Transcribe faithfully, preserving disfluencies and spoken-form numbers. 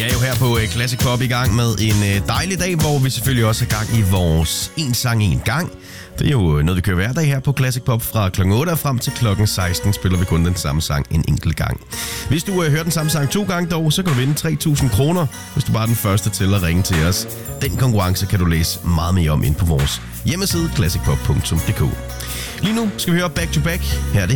Vi er jo her på Classic Pop i gang med en dejlig dag, hvor vi selvfølgelig også er gang i vores en sang en gang. Det er jo noget, vi kører hver dag her på Classic Pop. Fra klokken otte og frem til klokken seksten spiller vi kun den samme sang en enkelt gang. Hvis du hører den samme sang to gange dog, så kan du vinde tre tusind kroner, hvis du bare er den første til at ringe til os. Den konkurrence kan du læse meget mere om ind på vores hjemmeside classic pop punktum d k. Lige nu skal vi høre Back to Back. Her er det